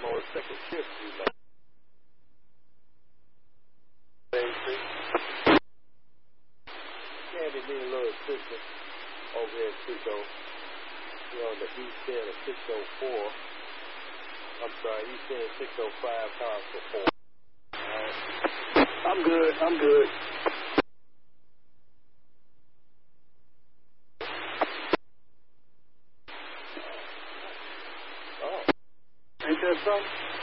on second shift, you know. Candy, me and little sister over here at Chico. We're on the east end of 604. I'm sorry, east end of 605, cars for 4. I'm good. Oh. Ain't that something?